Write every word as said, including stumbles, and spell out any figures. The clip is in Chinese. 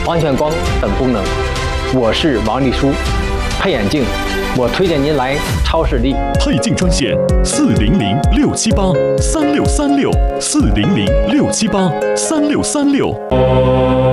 光圈光等功能。我是王丽书，配眼镜，我推荐您来超视力。 配镜专线四零零六七八三六三六四零零六七八三六三六。